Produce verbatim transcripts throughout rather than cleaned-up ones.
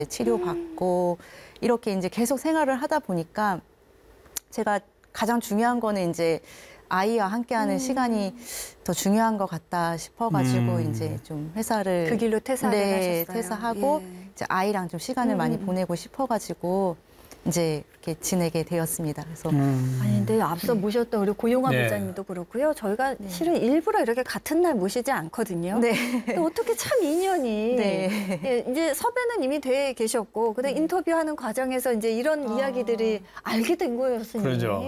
치료받고 이렇게 이제 계속 생활을 하다 보니까 제가 가장 중요한 거는 이제 아이와 함께하는 음. 시간이 더 중요한 것 같다 싶어가지고 음. 이제 좀 회사를 그 길로 퇴사를 네, 하셨어요. 퇴사하고 예. 이제 아이랑 좀 시간을 음. 많이 보내고 싶어가지고 이제 이렇게 지내게 되었습니다. 그래서 음. 아니 근데 앞서 모셨던 우리 고용화 네. 부장님도 그렇고요. 저희가 실은 일부러 이렇게 같은 날 모시지 않거든요. 네. 근데 어떻게 참 인연이 네. 예, 이제 섭외는 이미 돼 계셨고 근데 인터뷰하는 과정에서 이제 이런 아. 이야기들이 알게 된 거였으니 그러죠.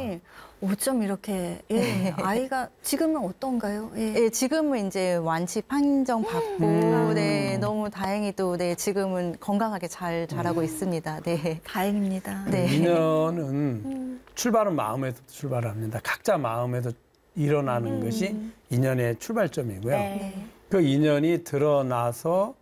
어쩜 이렇게 예, 아이가 지금은 어떤가요? 예. 예, 지금은 이제 완치 판정 받고 음. 네, 너무 다행히도 네, 지금은 건강하게 잘 자라고 있습니다. 네. 다행입니다. 네. 인연은 음. 출발은 마음에서 출발합니다. 각자 마음에서 일어나는 것이 인연의 출발점이고요. 네. 그 인연이 드러나서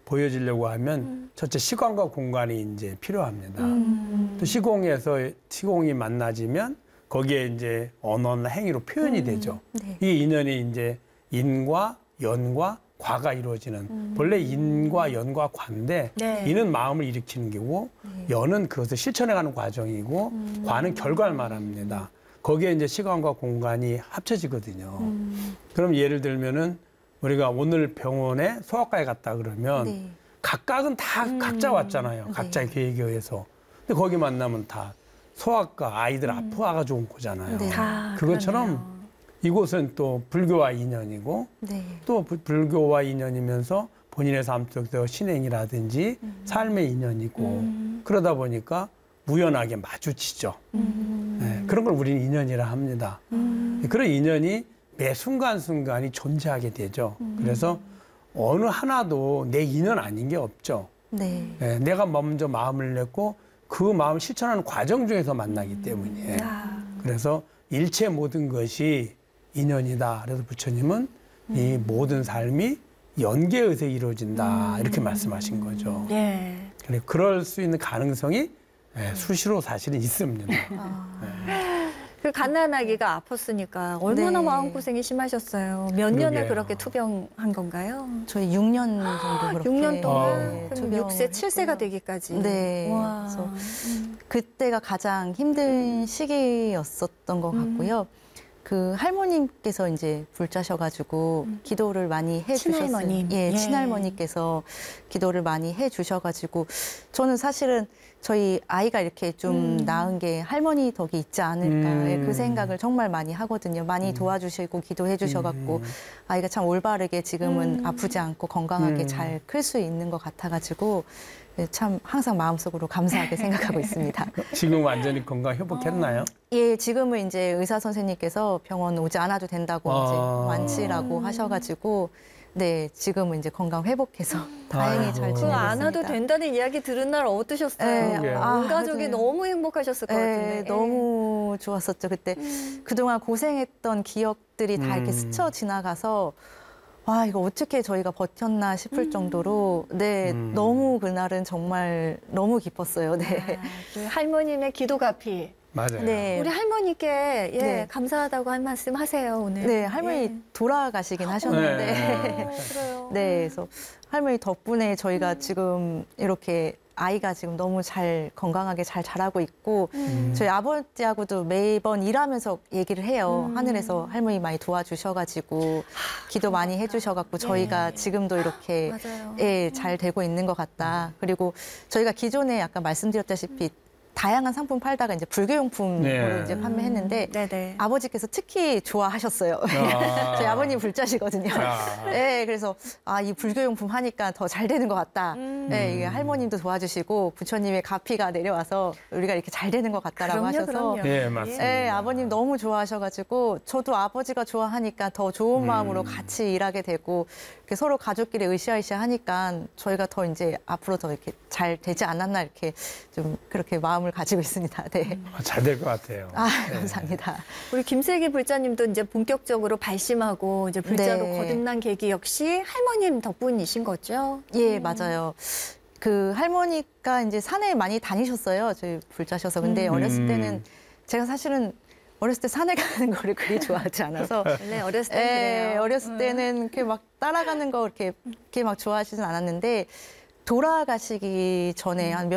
보여지려고 하면 첫째 시간과 공간이 이제 필요합니다. 음. 또 시공에서 시공이 만나지면 거기에 이제 언어나 행위로 표현이 되죠. 네. 이 인연이 이제 인과 연과 과가 이루어지는 본래 인과 연과 과인데 네. 인은 마음을 일으키는 게고 연은 그것을 실천해가는 과정이고 과는 결과를 말합니다. 거기에 이제 시간과 공간이 합쳐지거든요. 그럼 예를 들면은 우리가 오늘 병원에 소아과에 갔다 그러면 네. 각각은 다 각자 왔잖아요. 각자의 계획에 의해서. 근데 거기 만나면 다 소아과 아이들 아파가지고 온 거잖아요. 네. 다 그것처럼 그러네요. 이곳은 또 불교와 인연이고 네. 또 불- 불교와 인연이면서 본인의 삶 속에서 신행이라든지 삶의 인연이고 그러다 보니까 우연하게 마주치죠. 네, 그런 걸 우리는 인연이라 합니다. 그런 인연이 매 순간순간이 존재하게 되죠. 그래서 어느 하나도 내 인연 아닌 게 없죠. 네. 네, 내가 먼저 마음을 냈고 그 마음을 실천하는 과정 중에서 만나기 때문이에요. 야. 그래서 일체 모든 것이 인연이다. 그래서 부처님은 이 모든 삶이 연계에 의해서 이루어진다. 이렇게 말씀하신 거죠. 예. 그래, 그럴 수 있는 가능성이 예, 수시로 사실은 있습니다. 그 갓난아기가 아팠으니까 얼마나 네. 마음고생이 심하셨어요. 몇 년을 그러게요. 그렇게 투병한 건가요? 저희 육 년 정도 그렇게 육 년 동안? 어. 네, 그럼 투병을 육 세, 칠 세가 했고요. 되기까지. 네. 와. 그래서 그때가 가장 힘든 시기였었던 것 같고요. 그 할머님께서 이제 불자셔가지고 기도를 많이 해주셨어요. 친할머님. 예, 예. 친할머니께서 기도를 많이 해주셔가지고 저는 사실은 저희 아이가 이렇게 좀 음. 낳은 게 할머니 덕이 있지 않을까 음. 예, 그 생각을 정말 많이 하거든요. 많이 도와주시고 기도해 주셔갖고 음. 아이가 참 올바르게 지금은 음. 아프지 않고 건강하게 음. 잘 클 수 있는 것 같아가지고 예, 참 항상 마음속으로 감사하게 생각하고 있습니다. 지금 완전히 건강 회복했나요? 예, 지금은 이제 의사 선생님께서 병원 오지 않아도 된다고 아. 이제 완치라고 하셔가지고 네, 지금은 이제 건강 회복해서 다행히 잘 아이고. 그 지내고 안 와도 있습니다. 된다는 이야기 들은 날 어떠셨어요? 네, 그러게요. 온 아, 가족이 맞아요. 너무 행복하셨을 것 네, 같은데. 너무 좋았었죠. 그때 그동안 고생했던 기억들이 다 이렇게 음. 스쳐 지나가서 와, 이거 어떻게 저희가 버텼나 싶을 정도로 네, 음. 너무 그날은 정말 너무 기뻤어요. 네. 아, 그 할머님의 기도가피. 맞아요. 네. 우리 할머니께 예, 네. 감사하다고 한 말씀 하세요, 오늘. 네, 할머니 예. 돌아가시긴 하셨는데 네. 아, 그래요. 네, 그래서 할머니 덕분에 저희가 지금 이렇게 아이가 지금 너무 잘 건강하게 잘 자라고 있고 음. 저희 아버지하고도 매번 일하면서 얘기를 해요. 음. 하늘에서 할머니 많이 도와주셔가지고 기도 많이 해주셔갖고 저희가 네. 지금도 이렇게 맞아요. 예, 잘 되고 있는 것 같다. 그리고 저희가 기존에 아까 말씀드렸다시피 다양한 상품 팔다가 이제 불교용품으로 네. 이제 판매했는데 음, 네네. 아버지께서 특히 좋아하셨어요. 아. 저희 아버님 불자시거든요. 아. 네, 그래서 아, 이 불교용품 하니까 더 잘 되는 것 같다. 음. 네, 이게 할머님도 도와주시고 부처님의 가피가 내려와서 우리가 이렇게 잘 되는 것 같다라고 그럼요, 하셔서 그럼요. 네, 맞습니다. 네, 아버님 너무 좋아하셔가지고 저도 아버지가 좋아하니까 더 좋은 마음으로 같이 일하게 되고 이렇게 서로 가족끼리 으쌰으쌰 하니까 저희가 더 이제 앞으로 더 이렇게 잘 되지 않았나 이렇게 좀 그렇게 마음을 가지고 있습니다. 네. 잘 될 것 같아요. 아, 네. 감사합니다. 우리 김슬기 불자님도 이제 본격적으로 발심하고 이제 불자로 네. 거듭난 계기 역시 할머님 덕분이신 거죠? 예, 맞아요. 그 할머니가 이제 산에 많이 다니셨어요. 저희 불자셔서. 근데 음. 어렸을 때는 제가 사실은 어렸을 때 산에 가는 거를 그리 좋아하지 않아서 원래 어렸을 때 예, 그래요. 어렸을 음. 때는 이렇게 막 따라가는 거 이렇게, 이렇게 막 좋아하시진 않았는데 돌아가시기 전에 한